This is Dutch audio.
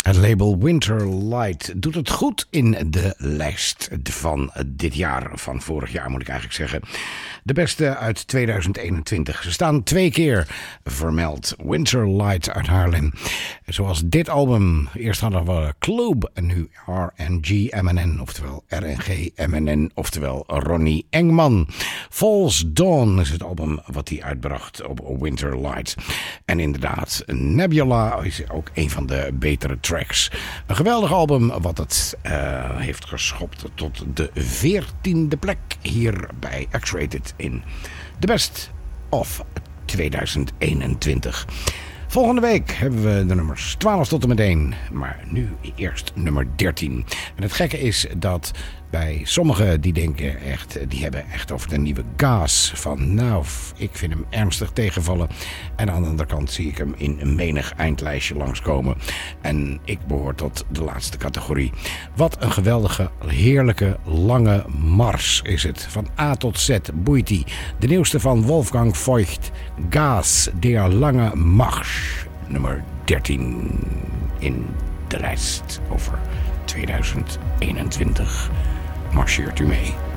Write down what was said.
Het label Winterlight doet het goed in de lijst van dit jaar, van vorig jaar moet ik eigenlijk zeggen. De beste uit 2021. Ze staan 2 keer vermeld. Winterlight uit Haarlem. Zoals dit album. Eerst hadden we Club en nu RNG MNN, oftewel RNG MNN, oftewel Ronnie Engman. False Dawn is het album wat hij uitbracht op Winterlight. En inderdaad, Nebula is ook een van de betere tracks. Een geweldig album wat het heeft geschopt tot de 14e plek hier bij X-Rated in de Best of 2021. Volgende week hebben we de nummers 12 tot en met 1. Maar nu eerst nummer 13. En het gekke is dat bij sommigen die denken echt, die hebben echt over de nieuwe Gas. Van nou, ik vind hem ernstig tegenvallen. En aan de andere kant zie ik hem in een menig eindlijstje langskomen. En ik behoor tot de laatste categorie. Wat een geweldige, heerlijke, lange mars is het. Van A tot Z boeit hij. De nieuwste van Wolfgang Voigt. Gas, der lange Marsch. Nummer 13 in de lijst over 2021. Marcheert u mee?